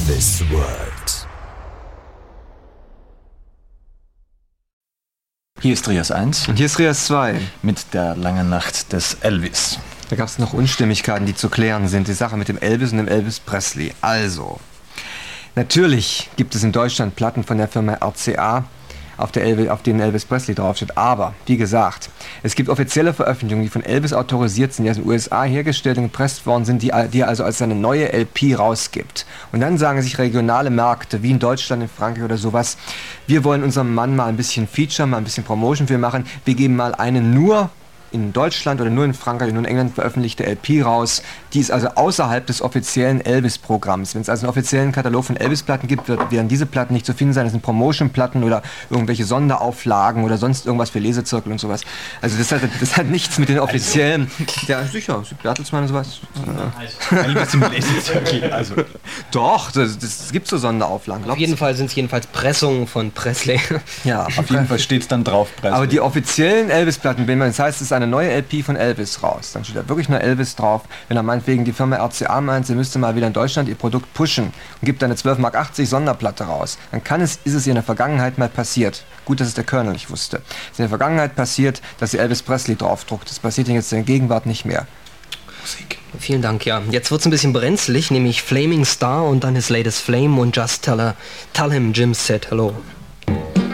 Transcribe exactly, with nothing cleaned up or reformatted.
Elvis World. Hier ist Trias eins. Und hier ist Trias zwei. Mit der langen Nacht des Elvis. Da gab es noch Unstimmigkeiten, die zu klären sind. Die Sache mit dem Elvis und dem Elvis Presley. Also, natürlich gibt es in Deutschland Platten von der Firma R C A, auf, der Elvis, auf denen Elvis Presley draufsteht. Aber, wie gesagt, es gibt offizielle Veröffentlichungen, die von Elvis autorisiert sind, die aus den U S A hergestellt und gepresst worden sind, die, die er also als seine neue L P rausgibt. Und dann sagen sich regionale Märkte, wie in Deutschland, in Frankreich oder sowas, wir wollen unserem Mann mal ein bisschen Feature, mal ein bisschen Promotion für machen. Wir geben mal eine nur in Deutschland oder nur in Frankreich, nur in England veröffentlichte L P raus. Die ist also außerhalb des offiziellen Elvis-Programms. Wenn es also einen offiziellen Katalog von Elvis-Platten gibt, wird, werden diese Platten nicht zu finden sein. Das sind Promotion-Platten oder irgendwelche Sonderauflagen oder sonst irgendwas für Lesezirkel und sowas. Also das hat, das hat nichts mit den offiziellen... Ja, sicher, Bertelsmann und sowas. Also, Elvis im Lesezirkel, also... Doch, das, das gibt so Sonderauflagen. Auf jeden Fall sind es jedenfalls Pressungen von Presley. Ja, auf jeden Fall steht es dann drauf, Presley. Aber die offiziellen Elvis-Platten, wenn man, das heißt, es ist eine neue L P von Elvis raus, dann steht da wirklich nur Elvis drauf. Wenn er meinetwegen die Firma R C A meint, sie müsste mal wieder in Deutschland ihr Produkt pushen und gibt eine zwölf Mark achtzig Sonderplatte raus, dann kann es, ist es ihr in der Vergangenheit mal passiert. Gut, dass es der Colonel nicht wusste. Es ist in der Vergangenheit passiert, dass sie Elvis Presley draufdruckt. Das passiert ihnen jetzt in der Gegenwart nicht mehr. Musik. Vielen Dank, ja. Jetzt wird es ein bisschen brenzlig, nämlich Flaming Star und dann his latest Flame und Just Tell, her, tell him Jim said hello.